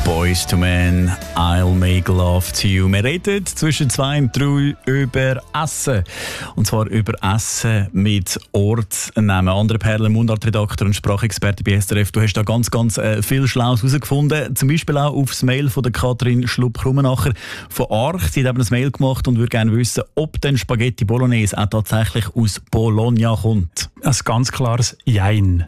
Boyz II Men, I'll make love to you. Wir reden zwischen 2 und 3 über Essen. Und zwar über Essen mit Ortsnamen. André Perler, Mundartredakteur und Sprachexperte bei SRF. Du hast da ganz viel Schlaues herausgefunden. Zum Beispiel auch auf das Mail von der Katrin Schlupp-Krummenacher von Arch. Sie hat eben ein Mail gemacht und würde gerne wissen, ob denn Spaghetti Bolognese auch tatsächlich aus Bologna kommt. Ein ganz klares Jein.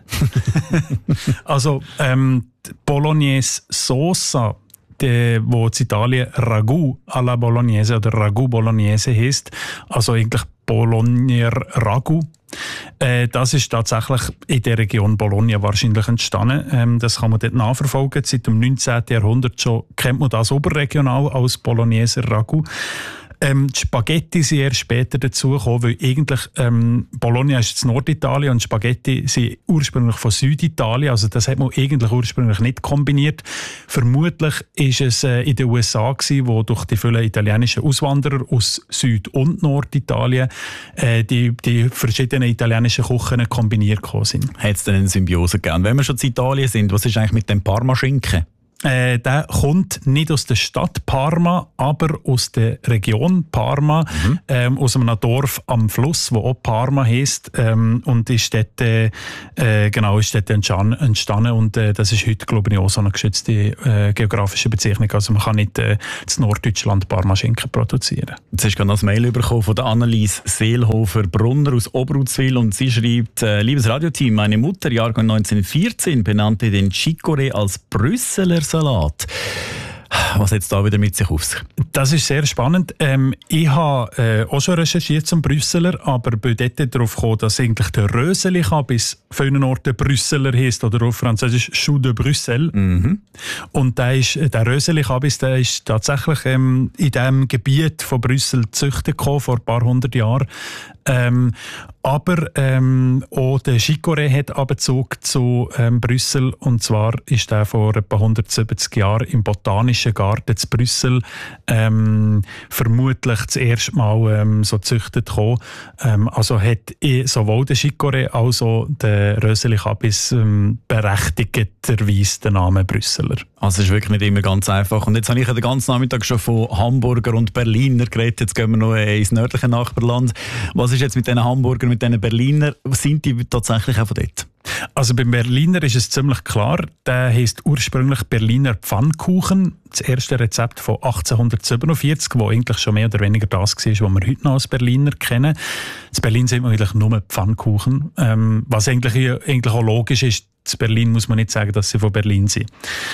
Also, Bolognese Sosa, wo in Italien Ragu alla Bolognese oder Ragu Bolognese heisst, also eigentlich Bologner Ragu. Das ist tatsächlich in der Region Bologna wahrscheinlich entstanden. Das kann man dort nachverfolgen. Seit dem 19. Jahrhundert schon kennt man das oberregional als Bologneser Ragu. Die Spaghetti sind erst später dazugekommen, weil eigentlich Bologna ist in Norditalien und Spaghetti sind ursprünglich von Süditalien. Also das hat man eigentlich ursprünglich nicht kombiniert. Vermutlich ist es in den USA gewesen, wo durch die vielen italienischen Auswanderer aus Süd- und Norditalien die verschiedenen italienischen Küchen kombiniert gekommen sind. Hat es denn eine Symbiose gegeben? Wenn wir schon in Italien sind, was ist eigentlich mit dem Parmaschinken? Der kommt nicht aus der Stadt Parma, aber aus der Region Parma, aus einem Dorf am Fluss, wo auch Parma heisst, und ist dort, ist dort entstanden. Und das ist heute, glaube ich, auch so eine geschützte geografische Bezeichnung. Also man kann nicht in Norddeutschland Parmaschinken produzieren. Jetzt hast du gerade noch ein Mail bekommen von der Annelies Seelhofer-Brunner aus Oberutzwil und sie schreibt: Liebes Radioteam, meine Mutter, Jahrgang 1914, benannte den Chicorée als Brüsseler Salat. Was hat es da wieder mit sich auf sich? Das ist sehr spannend. Ich habe auch schon recherchiert zum Brüsseler, aber bin dort darauf gekommen, dass eigentlich der Röseli bis vielen Orten Brüsseler heisst oder auf Französisch Chou de Bruxelles. Und der Röseli der ist tatsächlich in diesem Gebiet von Brüssel gezüchtet gekommen, vor ein paar hundert Jahren. Aber auch der Chicorée hat Abzug zu Brüssel, und zwar ist der vor etwa 170 Jahren im Botanischen Garten zu Brüssel vermutlich das erste Mal so gezüchtet gekommen. Also hat sowohl der Chicorée als auch der Röseli berechtigterweise den Namen Brüsseler. Also es ist wirklich nicht immer ganz einfach. Und jetzt habe ich ja den ganzen Nachmittag schon von Hamburger und Berliner geredet. Jetzt gehen wir noch ins nördliche Nachbarland. Was ist jetzt mit diesen Hamburger, mit diesen Berliner? Sind die tatsächlich auch von dort? Also beim Berliner ist es ziemlich klar. Der heisst ursprünglich Berliner Pfannkuchen. Das erste Rezept von 1847, wo eigentlich schon mehr oder weniger das war, was wir heute noch als Berliner kennen. In Berlin sind wir eigentlich nur Pfannkuchen. Was eigentlich auch logisch ist. In Berlin muss man nicht sagen, dass sie von Berlin sind.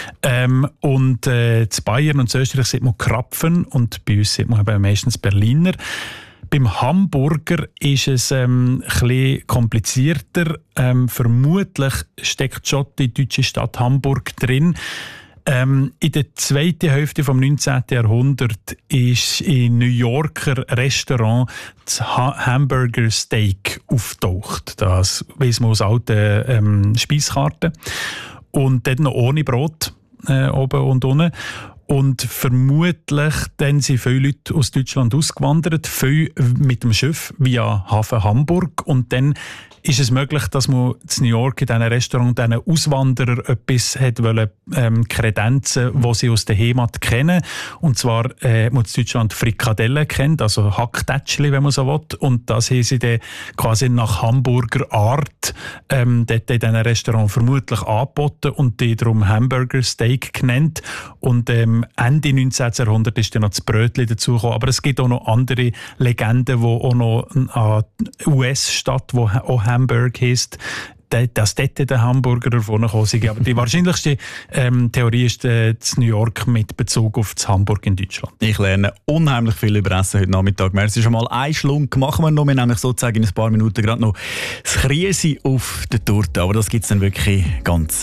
Und in Bayern und in Österreich sieht man Krapfen und bei uns sieht man eben meistens Berliner. Beim Hamburger ist es ein bisschen komplizierter. Vermutlich steckt schon die deutsche Stadt Hamburg drin. In der zweiten Hälfte des 19. Jahrhunderts ist in New Yorker Restaurant das Hamburger Steak auftaucht. Das weiss man aus alten Speiskarten. Und dort noch ohne Brot, oben und unten. Und vermutlich dann sind viele Leute aus Deutschland ausgewandert, viele mit dem Schiff via Hafen Hamburg. Und dann ist es möglich, dass man in New York in diesem Restaurant diesen Auswanderern etwas kredenzen, die sie aus der Heimat kennen. Und zwar man in Deutschland Frikadellen kennt, also Hacktätschli, wenn man so will. Und das haben sie dann quasi nach Hamburger Art dort in diesem Restaurant vermutlich angeboten und die darum Hamburger Steak genannt. Und Ende 19. Jahrhundert ist dann noch das Brötchen dazugekommen. Aber es gibt auch noch andere Legenden, die auch noch an US-Stadt, die auch Hamburg heisst, dass dort der Hamburger davon gekommen sind. Aber die wahrscheinlichste Theorie ist New York mit Bezug auf das Hamburg in Deutschland. Ich lerne unheimlich viel über Essen heute Nachmittag. Merci schon mal einen Schlunk machen wir noch. Wir nämlich sozusagen in ein paar Minuten gerade noch das Kriesi auf der Torte. Aber das gibt es dann wirklich ganz